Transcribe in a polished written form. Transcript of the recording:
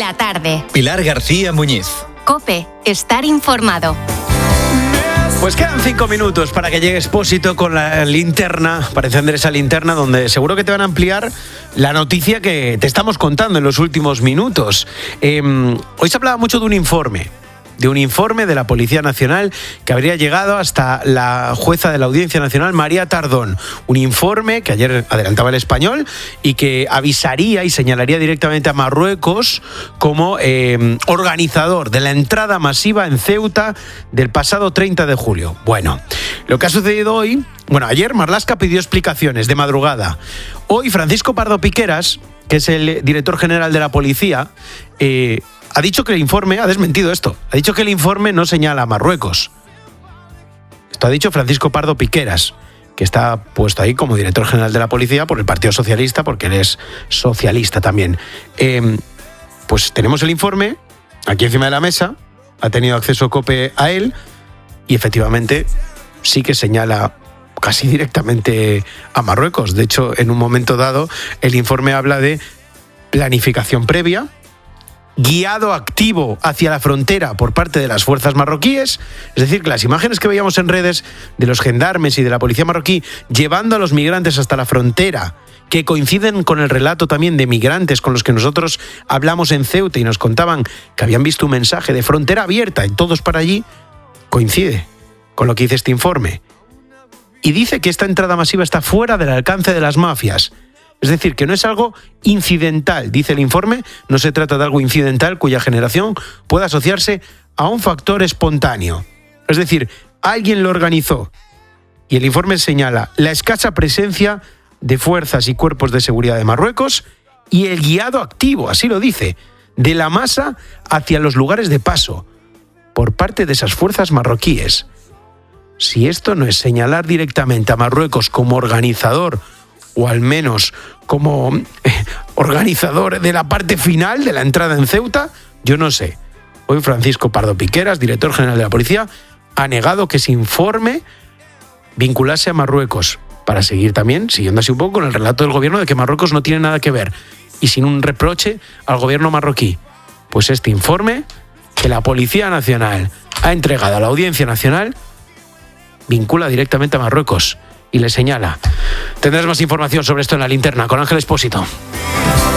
la tarde. Pilar García Muñiz. COPE, estar informado. Pues quedan 5 minutos para que llegue Expósito con la linterna, para encender esa linterna donde seguro que te van a ampliar la noticia que te estamos contando en los últimos minutos. Hoy se hablaba mucho de un informe de la Policía Nacional que habría llegado hasta la jueza de la Audiencia Nacional, María Tardón. Un informe que ayer adelantaba El Español y que avisaría y señalaría directamente a Marruecos como organizador de la entrada masiva en Ceuta del pasado 30 de julio. Bueno, lo que ha sucedido hoy... ayer Marlaska pidió explicaciones de madrugada. Hoy Francisco Pardo Piqueras, que es el director general de la policía, ha dicho que el informe, ha desmentido esto, ha dicho que el informe no señala a Marruecos. Esto ha dicho Francisco Pardo Piqueras, que está puesto ahí como director general de la policía por el Partido Socialista, porque él es socialista también. Pues tenemos el informe aquí encima de la mesa, ha tenido acceso COPE a él, y efectivamente sí que señala casi directamente a Marruecos. De hecho, en un momento dado, el informe habla de planificación previa, guiado activo hacia la frontera por parte de las fuerzas marroquíes, es decir, que las imágenes que veíamos en redes de los gendarmes y de la policía marroquí llevando a los migrantes hasta la frontera, que coinciden con el relato también de migrantes con los que nosotros hablamos en Ceuta y nos contaban que habían visto un mensaje de frontera abierta y todos para allí, coincide con lo que dice este informe. Y dice que esta entrada masiva está fuera del alcance de las mafias. Es decir, que no es algo incidental, dice el informe, no se trata de algo incidental cuya generación pueda asociarse a un factor espontáneo. Es decir, alguien lo organizó. Y el informe señala la escasa presencia de fuerzas y cuerpos de seguridad de Marruecos y el guiado activo, así lo dice, de la masa hacia los lugares de paso, por parte de esas fuerzas marroquíes. Si esto no es señalar directamente a Marruecos como organizador, o al menos como organizador de la parte final de la entrada en Ceuta, yo no sé. Hoy Francisco Pardo Piqueras, director general de la policía, ha negado que ese informe vinculase a Marruecos, para seguir también, siguiendo así un poco con el relato del gobierno de que Marruecos no tiene nada que ver, y sin un reproche al gobierno marroquí. Pues este informe que la Policía Nacional ha entregado a la Audiencia Nacional vincula directamente a Marruecos y le señala. Tendrás más información sobre esto en la linterna con Ángel Expósito.